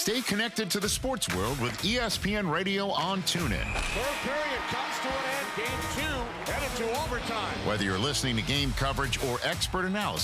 Stay connected to the sports world with ESPN Radio on TuneIn. Third period comes to an end. Game 2 headed to overtime. Whether you're listening to game coverage or expert analysis,